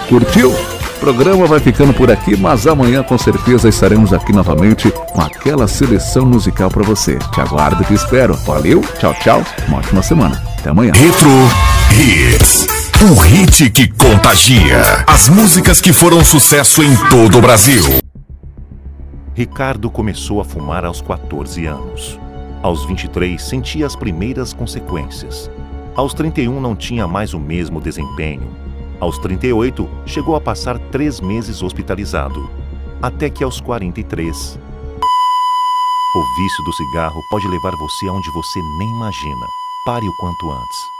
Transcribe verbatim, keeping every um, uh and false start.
Curtiu? O programa vai ficando por aqui, mas amanhã com certeza estaremos aqui novamente com aquela seleção musical para você. Te aguardo e te espero. Valeu, tchau, tchau. Uma ótima semana. Até amanhã. Retro Hits. O hit que contagia. As músicas que foram sucesso em todo o Brasil. Ricardo começou a fumar aos quatorze anos. Aos vinte e três, sentia as primeiras consequências. Aos trinta e um, não tinha mais o mesmo desempenho. Aos trinta e oito, chegou a passar três meses hospitalizado. Até que aos quarenta e três... O vício do cigarro pode levar você aonde você nem imagina. Pare o quanto antes.